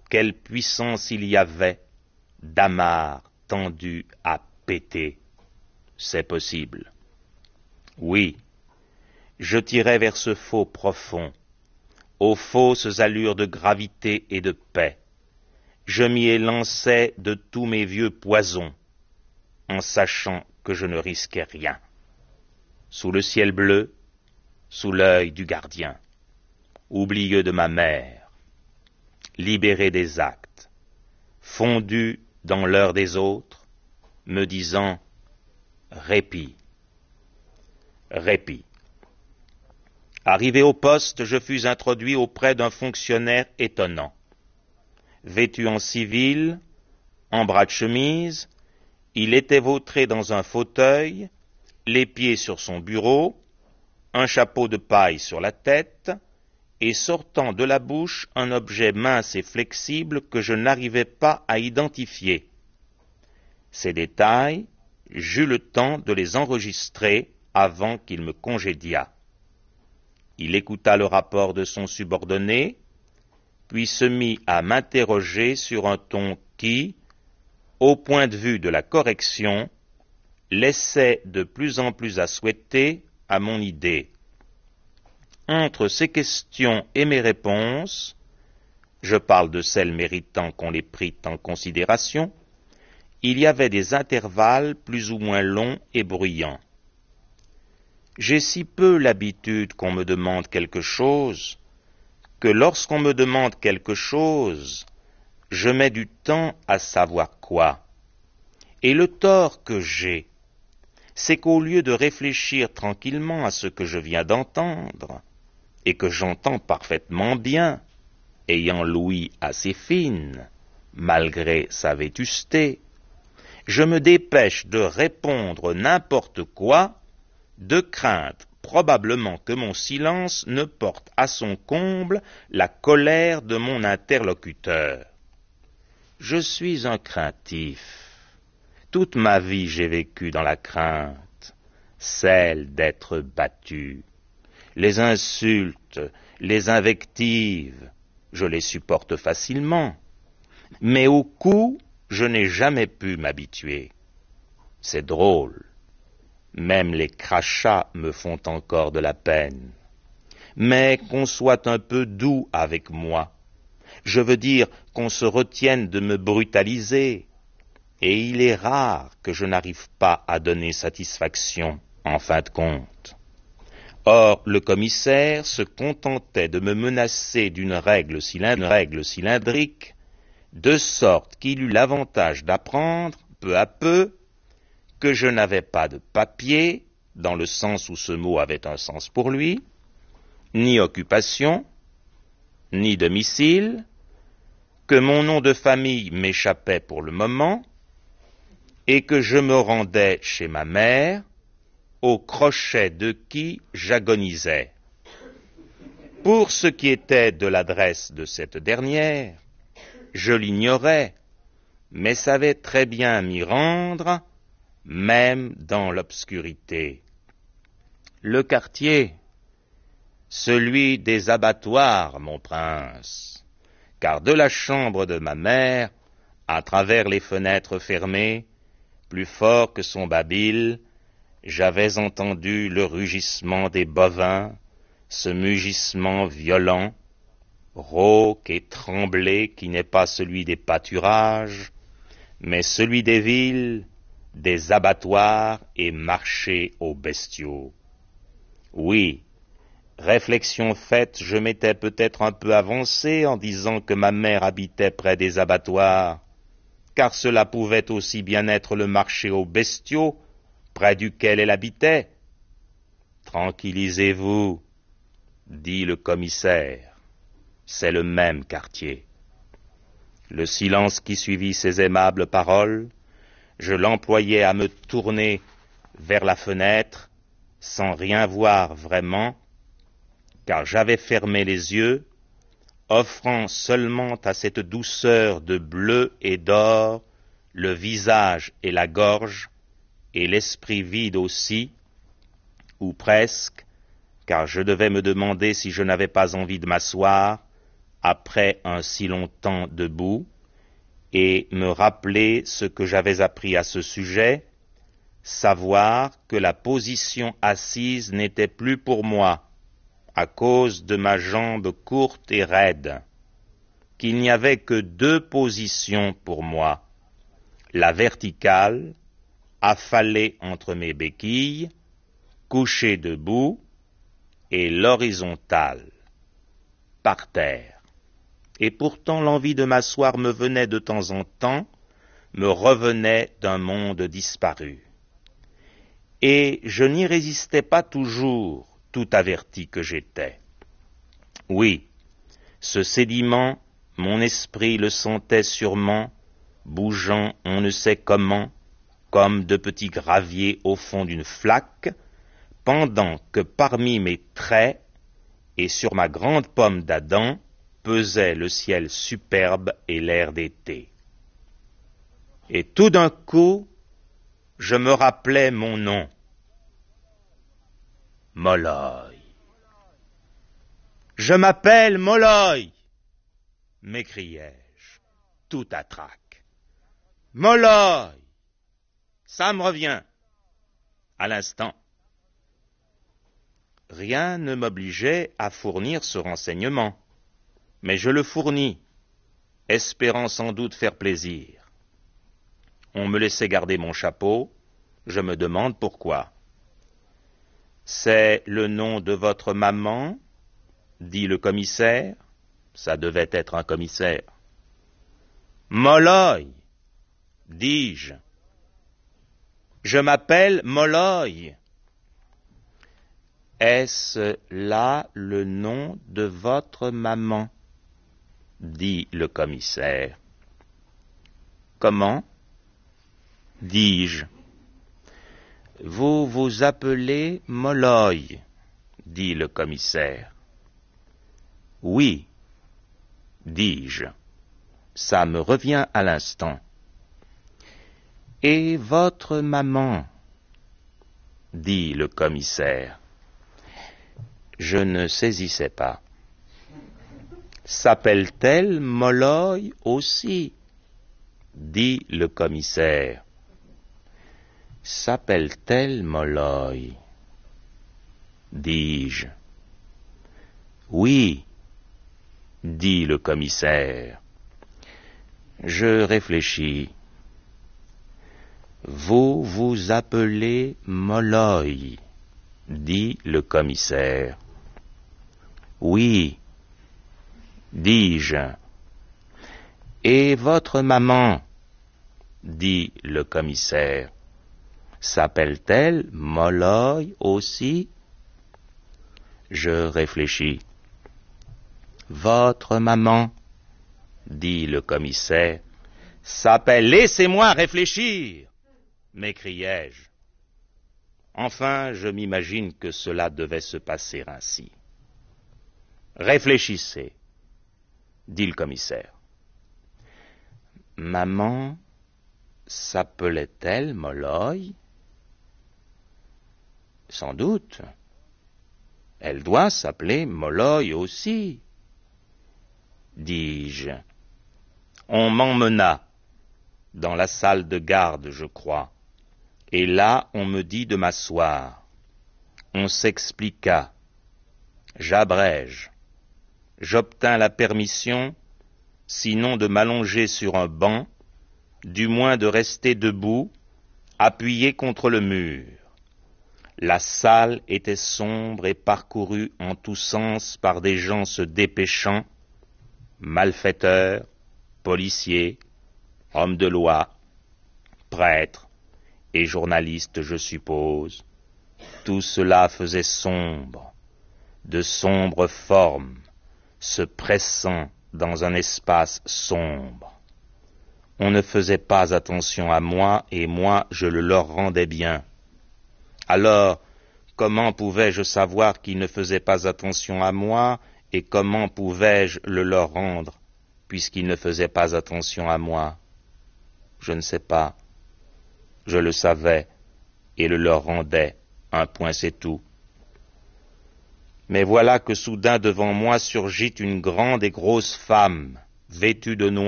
quelle puissance il y avait d'amarres tendues à péter. C'est possible. Oui, je tirais vers ce faux profond, aux fausses allures de gravité et de paix. Je m'y élançais de tous mes vieux poisons, en sachant que je ne risquais rien. Sous le ciel bleu, sous l'œil du gardien, oublieux de ma mère, libéré des actes, fondu dans l'heure des autres, me disant « Répit, répit ». Arrivé au poste, je fus introduit auprès d'un fonctionnaire étonnant. Vêtu en civil, en bras de chemise, il était vautré dans un fauteuil, les pieds sur son bureau, un chapeau de paille sur la tête, et sortant de la bouche un objet mince et flexible que je n'arrivais pas à identifier. Ces détails, j'eus le temps de les enregistrer avant qu'il me congédiât. Il écouta le rapport de son subordonné, puis se mit à m'interroger sur un ton qui, au point de vue de la correction, laissait de plus en plus à souhaiter à mon idée. Entre ces questions et mes réponses, je parle de celles méritant qu'on les prît en considération, il y avait des intervalles plus ou moins longs et bruyants. J'ai si peu l'habitude qu'on me demande quelque chose, que lorsqu'on me demande quelque chose, je mets du temps à savoir quoi. Et le tort que j'ai, c'est qu'au lieu de réfléchir tranquillement à ce que je viens d'entendre, et que j'entends parfaitement bien, ayant l'ouïe assez fine, malgré sa vétusté, je me dépêche de répondre n'importe quoi, de crainte probablement que mon silence ne porte à son comble la colère de mon interlocuteur. Je suis un craintif. Toute ma vie j'ai vécu dans la crainte, celle d'être battu. Les insultes, les invectives, je les supporte facilement, mais aux coups, je n'ai jamais pu m'habituer. C'est drôle. Même les crachats me font encore de la peine. Mais qu'on soit un peu doux avec moi. Je veux dire qu'on se retienne de me brutaliser. Et il est rare que je n'arrive pas à donner satisfaction, en fin de compte. Or, le commissaire se contentait de me menacer d'une règle cylindrique, de sorte qu'il eut l'avantage d'apprendre, peu à peu, que je n'avais pas de papier, dans le sens où ce mot avait un sens pour lui, ni occupation, ni domicile, que mon nom de famille m'échappait pour le moment, et que je me rendais chez ma mère, au crochet de qui j'agonisais. Pour ce qui était de l'adresse de cette dernière, je l'ignorais, mais savais très bien m'y rendre, même dans l'obscurité. Le quartier, celui des abattoirs, mon prince, car de la chambre de ma mère, à travers les fenêtres fermées, plus fort que son babil, j'avais entendu le rugissement des bovins, ce mugissement violent, rauque et tremblé qui n'est pas celui des pâturages, mais celui des villes, des abattoirs et marchés aux bestiaux. Oui, réflexion faite, je m'étais peut-être un peu avancé en disant que ma mère habitait près des abattoirs, car cela pouvait aussi bien être le marché aux bestiaux, près duquel elle habitait. Tranquillisez-vous, dit le commissaire, c'est le même quartier. Le silence qui suivit ces aimables paroles, je l'employais à me tourner vers la fenêtre, sans rien voir vraiment, car j'avais fermé les yeux, offrant seulement à cette douceur de bleu et d'or le visage et la gorge, et l'esprit vide aussi, ou presque, car je devais me demander si je n'avais pas envie de m'asseoir, après un si long temps debout, et me rappeler ce que j'avais appris à ce sujet, savoir que la position assise n'était plus pour moi, à cause de ma jambe courte et raide, qu'il n'y avait que deux positions pour moi, la verticale, affalée entre mes béquilles, couché debout, et l'horizontale, par terre. Et pourtant l'envie de m'asseoir me venait de temps en temps, me revenait d'un monde disparu. Et je n'y résistais pas toujours, tout averti que j'étais. Oui, ce sédiment, mon esprit le sentait sûrement, bougeant on ne sait comment, comme de petits graviers au fond d'une flaque, pendant que parmi mes traits et sur ma grande pomme d'Adam pesait le ciel superbe et l'air d'été. Et tout d'un coup, je me rappelais mon nom. Molloy. Je m'appelle Molloy, m'écriai-je, tout à trac. Molloy, ça me revient, à l'instant. Rien ne m'obligeait à fournir ce renseignement, mais je le fournis, espérant sans doute faire plaisir. On me laissait garder mon chapeau, je me demande pourquoi. C'est le nom de votre maman, dit le commissaire. Ça devait être un commissaire. Molloy, dis-je. Je m'appelle Molloy. Est-ce là le nom de votre maman, dit le commissaire. Comment, dis-je. Vous vous appelez Molloy, dit le commissaire. Oui, dis-je. Ça me revient à l'instant. Et votre maman, dit le commissaire. Je ne saisissais pas. S'appelle-t-elle Molloy aussi, dit le commissaire. S'appelle-t-elle Molloy, dis-je. Oui, dit le commissaire. Je réfléchis. Vous vous appelez Molloy, dit le commissaire. Oui, dis-je. Et votre maman, dit le commissaire, s'appelle-t-elle Molloy aussi? Je réfléchis. Votre maman, dit le commissaire, s'appelle... Laissez-moi réfléchir, m'écriai-je. Enfin, je m'imagine que cela devait se passer ainsi. Réfléchissez, dit le commissaire. Maman s'appelait-elle Molloy? Sans doute. Elle doit s'appeler Molloy aussi, dis-je. On m'emmena dans la salle de garde, je crois, et là on me dit de m'asseoir. On s'expliqua. J'abrège. J'obtins la permission, sinon de m'allonger sur un banc, du moins de rester debout, appuyé contre le mur. La salle était sombre et parcourue en tous sens par des gens se dépêchant, malfaiteurs, policiers, hommes de loi, prêtres et journalistes, je suppose. Tout cela faisait sombre, de sombres formes, se pressant dans un espace sombre. On ne faisait pas attention à moi, et moi je le leur rendais bien. Alors, comment pouvais-je savoir qu'ils ne faisaient pas attention à moi, et comment pouvais-je le leur rendre, puisqu'ils ne faisaient pas attention à moi? Je ne sais pas. Je le savais, et le leur rendais. Un point, c'est tout. Mais voilà que soudain devant moi surgit une grande et grosse femme, vêtue de noir.